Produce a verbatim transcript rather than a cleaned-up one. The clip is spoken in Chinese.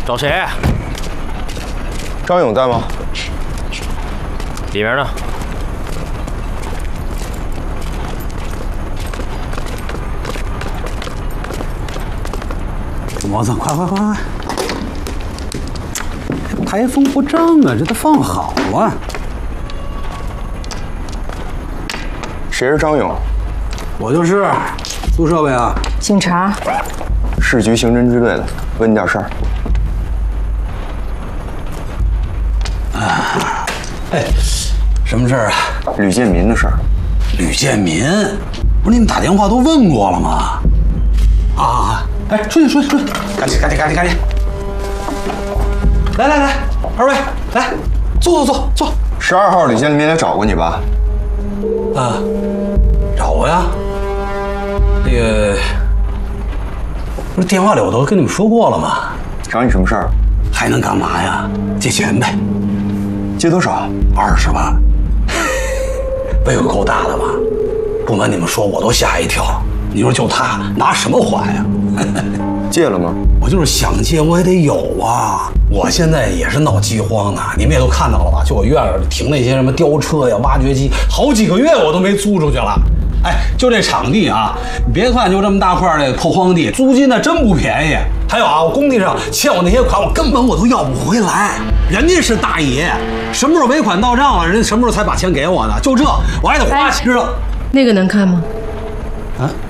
找谁？ 张勇在吗？ 里面呢？ 我操！快快快快！台风不正啊，这都放好了。 谁是张勇？ 我就是。宿舍呗啊。 警察。 市局刑侦支队的，问你点事儿。 啊，哎，什么事儿啊？ 吕建民的事儿。 吕建民，不是你们打电话都问过了吗？啊！哎，出去出去出去，赶紧赶紧赶紧赶紧！来来来，二位来，坐坐坐坐。 十二号吕建民也找过你吧？ 啊，找过呀。那个，不是电话里我都跟你们说过了吗？ 找你什么事儿？ 还能干嘛呀？借钱呗。 借多少？ 二十万。胃口够大的吧？不瞒你们说，我都吓一跳。你说就他拿什么还呀？ 借了吗？ 我就是想借，我也得有啊。我现在也是闹饥荒呢，你们也都看到了吧？就我院里停那些什么吊车呀、挖掘机，好几个月我都没租出去了。哎，就这场地啊，你别看就这么大块的破荒地，租金呢真不便宜。还有啊，我工地上欠我那些款，我根本我都要不回来。人家是大爷，什么时候尾款到账了，人家什么时候才把钱给我的？就这，我还得花钱，知道？ 那个能看吗？ 啊？